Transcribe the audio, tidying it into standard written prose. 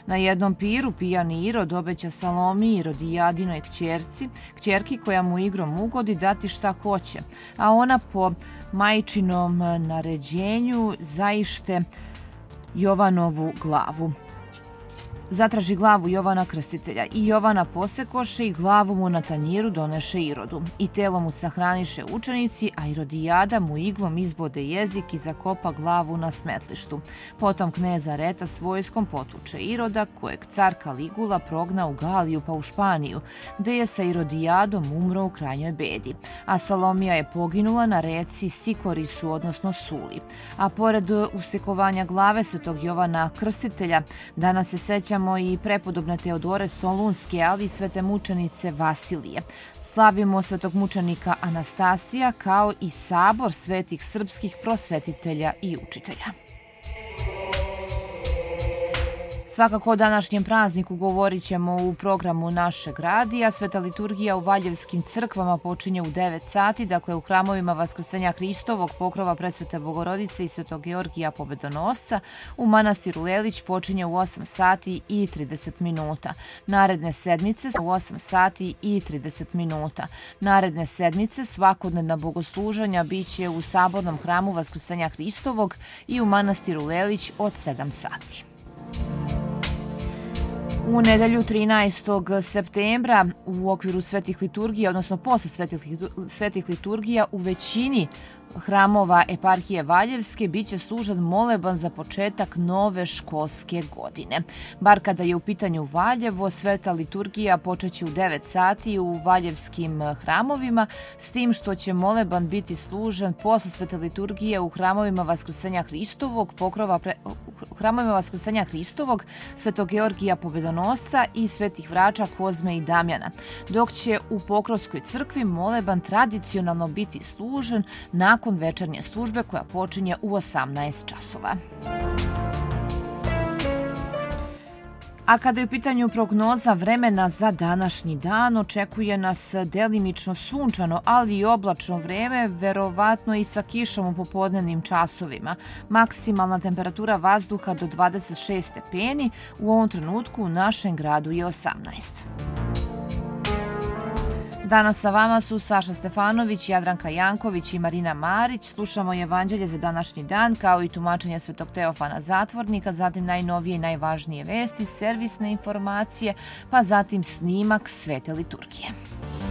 Na jednom piru pijani Irod obeća Salomiji, Irodijadinoj kćerki koja mu igrom ugodi dati šta hoće, a ona po majčinom naređenju zaište Jovanovu glavu. Zatraži glavu Jovana Krstitelja i Jovana posekoše i glavu mu na tanjiru doneše Irodu. I telo mu sahraniše učenici, a Irodijada mu iglom izbode jezik i zakopa glavu na smetlištu. Potom knez Areta s vojskom potuče Iroda, kojeg car Kaligula progna u Galiju pa u Španiju, gde je sa Irodijadom umro u krajnjoj bedi. A Salomija je poginula na reci Sikorisu, odnosno Suli. A pored usekovanja glave svetog Jovana Krstitelja, danas se sećamo i prepodobne Teodore Solunske, ali i svete mučenice Vasilije. Slavimo svetog mučenika Anastasija, kao i sabor svetih srpskih prosvetitelja i učitelja. Svakako o današnjem prazniku govorit ćemo u programu našeg radija. Sveta liturgija u Valjevskim crkvama počinje u 9 sati, dakle u hramovima Vaskrsenja Hristovog, Pokrova Presvete Bogorodice i Svetog Georgija Pobedonosca. U manastiru Lelić počinje u 8 sati i 30 minuta. Naredne sedmice u 8 sati i 30 minuta. Naredne sedmice svakodnevna bogosluženja biće u Sabornom hramu Vaskrsenja Hristovog i u manastiru Lelić od 7 sati. U nedelju 13. septembra u okviru svetih liturgija, odnosno posle svetih liturgija, u većini hramova eparhije Valjevske biće služen moleban za početak nove školske godine. Bar kada je u pitanju Valjevo, sveta liturgija počeće u 9 sati u valjevskim hramovima, s tim što će moleban biti služen posle svete liturgije u hramovima Vaskrsenja Hristovog, hramovima Vaskrsenja Hristovog, Svetog Georgija Pobedonosca i svetih vrača Kozme i Damjana, dok će u Pokrovskoj crkvi moleban tradicionalno biti služen nakon večernje službe koja počinje u 18 časova. A kada je u pitanju prognoza vremena za današnji dan, očekuje nas delimično sunčano, ali i oblačno vreme, verovatno i sa kišom u popodnevnim časovima. Maksimalna temperatura vazduha do 26 stepeni, u ovom trenutku u našem gradu je 18. Danas sa vama su Saša Stefanović, Jadranka Janković i Marina Marić. Slušamo Evanđelje za današnji dan, kao i tumačenje svetog Teofana Zatvornika, zatim najnovije i najvažnije vesti, servisne informacije, pa zatim snimak svete liturgije.